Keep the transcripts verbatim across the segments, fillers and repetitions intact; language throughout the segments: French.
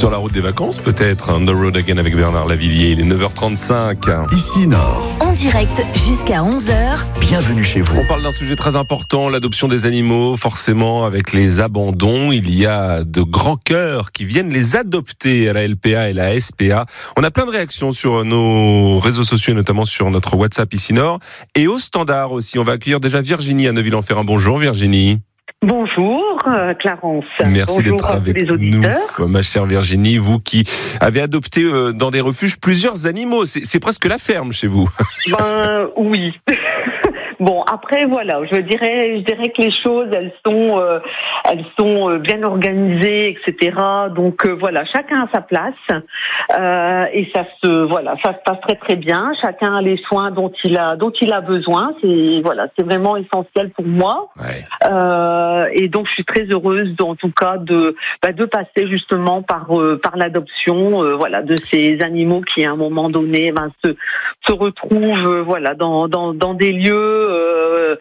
Sur la route des vacances, peut-être. On the road again avec Bernard Lavillier. Il est neuf heures trente-cinq. Ici Nord. En direct jusqu'à onze heures. Bienvenue chez vous. On parle d'un sujet très important, l'adoption des animaux. Forcément, avec les abandons, il y a de grands cœurs qui viennent les adopter à la L P A et la S P A. On a plein de réactions sur nos réseaux sociaux, et notamment sur notre WhatsApp Ici Nord. Et au standard aussi. On va accueillir déjà Virginie à Neuville-en-Ferrain. Bonjour Virginie. Bonjour euh, Clarence. Merci Bonjour d'être à avec tous les auditeurs. nous, ma chère Virginie, vous qui avez adopté euh, dans des refuges plusieurs animaux. C'est, c'est presque la ferme chez vous. Ben oui. Bon, après voilà, je dirais, je dirais que les choses, elles sont, euh, elles sont euh, bien organisées, et cetera. Donc euh, voilà, chacun a sa place euh, et ça se, voilà, ça se passe très très bien. Chacun a les soins dont il a, dont il a besoin. C'est voilà, c'est vraiment essentiel pour moi. Ouais. Euh, et donc je suis très heureuse, en tout cas, de, bah, de passer justement par, euh, par l'adoption, euh, voilà, de ces animaux qui à un moment donné, ben, se, se retrouvent, euh, voilà, dans, dans, dans des lieux. Euh,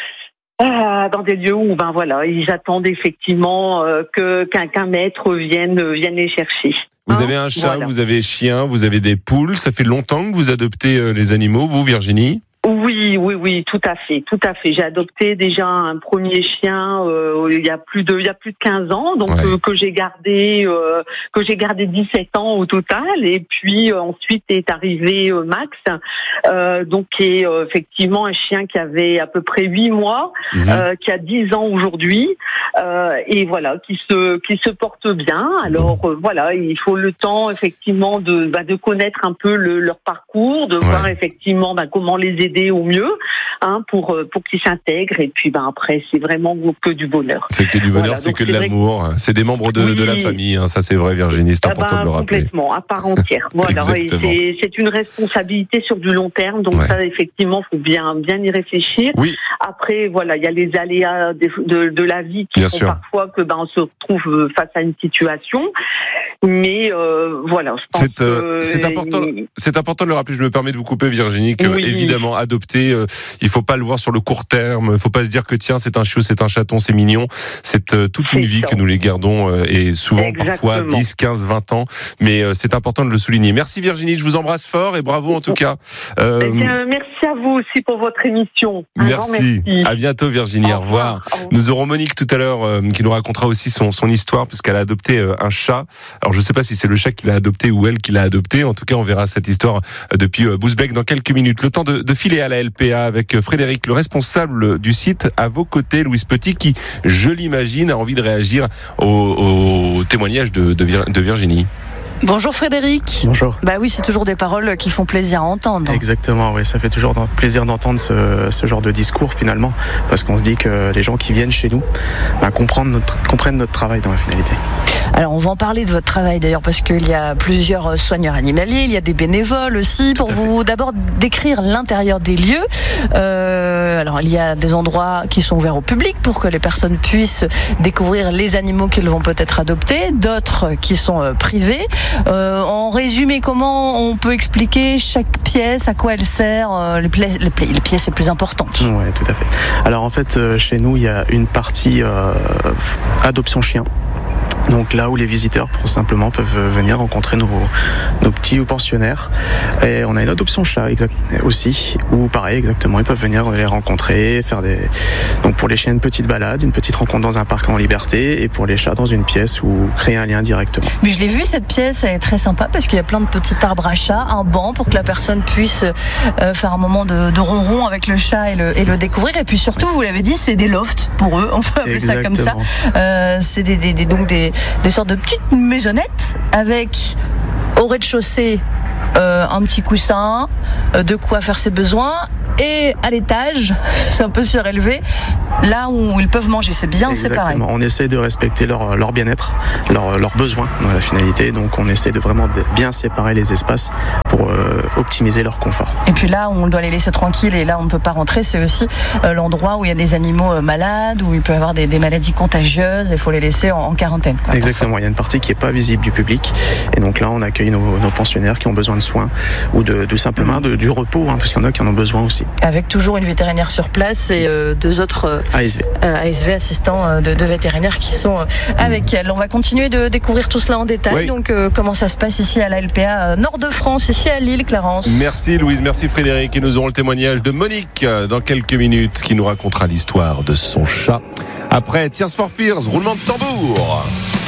euh, dans des lieux où ben voilà, ils attendent effectivement euh, que qu'un, qu'un maître vienne vienne les chercher. Vous hein, avez un chat, voilà. vous avez chien, vous avez des poules. Ça fait longtemps que vous adoptez euh, les animaux, vous, Virginie ? Oui, oui, oui, tout à fait, tout à fait. J'ai adopté déjà un premier chien euh, il y a plus de, il y a plus de quinze ans, donc Ouais. euh, que j'ai gardé, euh, que j'ai gardé dix-sept ans au total. Et puis euh, ensuite est arrivé euh, Max, euh, donc qui est euh, effectivement un chien qui avait à peu près huit mois, Mhm. euh, qui a dix ans aujourd'hui, euh, et voilà, qui se, qui se porte bien. Alors euh, voilà, il faut le temps effectivement de, bah, de connaître un peu le, leur parcours, de Ouais. voir effectivement bah, comment les aider au mieux, hein, pour pour qu'ils s'intègrent. Et puis ben après c'est vraiment que du bonheur. C'est que du bonheur, Voilà, c'est donc que de c'est vrai l'amour. Que... C'est des membres de, Oui. de la famille, hein. Ça c'est vrai, Virginie, c'est Ah important ben, de le rappeler. complètement, à part entière. Voilà, et Exactement. c'est, c'est une responsabilité sur du long terme, donc Ouais. ça effectivement faut bien bien y réfléchir. Oui. Après voilà, il y a les aléas de, de, de la vie qui Bien font sûr. parfois que ben on se retrouve face à une situation. Mais euh, voilà, je pense C'est, euh, que c'est important. il- C'est important de le rappeler. Je me permets de vous couper, Virginie, que Oui. évidemment adopter, euh, il faut pas le voir sur le court terme. Il faut pas se dire que tiens, c'est un chiot, c'est un chaton, c'est mignon. C'est euh, toute une C'est vie ça. que nous les gardons euh, et souvent Exactement. parfois dix, quinze, vingt ans. Mais euh, c'est important de le souligner. Merci Virginie, je vous embrasse fort et bravo en tout cas. Euh, Eh bien, merci à vous aussi pour votre émission. Un grand Merci. merci. À bientôt Virginie. Au Au revoir. revoir. Au revoir. Nous aurons Monique tout à l'heure euh, qui nous racontera aussi son, son histoire puisqu'elle a adopté euh, un chat. Alors je ne sais pas si c'est le chat qui l'a adopté ou elle qui l'a adopté. En tout cas, on verra cette histoire euh, depuis euh, Bousbecq dans quelques minutes. Le temps de, de filer à la L P A avec euh, Frédéric, le responsable du site à vos côtés, Louise Petit, qui, je l'imagine, a envie de réagir au, au témoignage de, de, Vir- de Virginie. Bonjour Frédéric. Bonjour. Bah oui, c'est toujours des paroles qui font plaisir à entendre. Exactement, oui, ça fait toujours plaisir d'entendre ce, ce genre de discours finalement, parce qu'on se dit que les gens qui viennent chez nous bah, comprennent, notre, comprennent notre travail dans la finalité. Alors on va en parler de votre travail d'ailleurs, parce qu'il y a plusieurs soigneurs animaliers, il y a des bénévoles aussi. Pour vous d'abord décrire l'intérieur des lieux, euh, alors il y a des endroits qui sont ouverts au public pour que les personnes puissent découvrir les animaux qu'ils vont peut-être adopter, d'autres qui sont euh, privés. Euh, en résumé, comment on peut expliquer chaque pièce, à quoi elle sert, euh, les, pla- les, pla- les pièces les plus importantes? Oui, tout à fait. Alors en fait, euh, chez nous, il y a une partie euh, adoption chien. Donc là où les visiteurs pour simplement peuvent venir rencontrer nos, nos petits pensionnaires. Et on a une adoption chat exact, aussi, où pareil exactement, ils peuvent venir les rencontrer, faire des. Donc pour les chiens une petite balade, une petite rencontre dans un parc en liberté, et pour les chats dans une pièce où créer un lien directement. Mais je l'ai vu, cette pièce, elle est très sympa parce qu'il y a plein de petits arbres à chat, un banc pour que la personne puisse euh, faire un moment de, de ronron avec le chat et le, et le découvrir. Et puis surtout, vous l'avez dit, c'est des lofts pour eux, on peut appeler ça comme ça. Euh, c'est des, des, des, donc des, des sortes de petites maisonnettes avec au rez-de-chaussée euh, un petit coussin, euh, de quoi faire ses besoins. Et à l'étage, c'est un peu surélevé, là où ils peuvent manger, c'est bien Exactement. séparé. On essaie de respecter leur, leur bien-être, leurs leur besoins dans la finalité. Donc on essaie de vraiment de bien séparer les espaces pour euh, optimiser leur confort. Et puis là où on doit les laisser tranquilles et là où on ne peut pas rentrer, c'est aussi euh, l'endroit où il y a des animaux euh, malades, où il peut y avoir des, des maladies contagieuses, il faut les laisser en, en quarantaine. Quoi, Exactement, il y a une partie qui n'est pas visible du public. Et donc là, on accueille nos, nos pensionnaires qui ont besoin de soins ou de, de simplement de, du repos, hein, parce qu'il y en a qui en ont besoin aussi. avec toujours une vétérinaire sur place et euh, deux autres euh, A S V. euh, A S V assistants euh, de, de vétérinaires qui sont euh, avec elle. On va continuer de découvrir tout cela en détail. Oui. Donc euh, comment ça se passe ici à la L P A euh, Nord de France, ici à Lille, Clarence. Merci Louise, merci Frédéric. Et nous aurons le témoignage de Monique euh, dans quelques minutes qui nous racontera l'histoire de son chat. Après Tears for Fears, roulement de tambour.